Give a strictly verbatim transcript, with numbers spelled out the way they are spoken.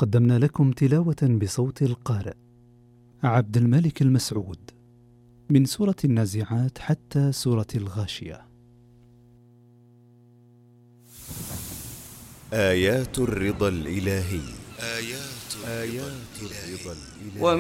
قدمنا لكم تلاوة بصوت القارئ عبد الملك المسعود من سورة النازعات حتى سورة الغاشية. آيات الرضا الإلهي. آيات, آيات الرضا الإلهي.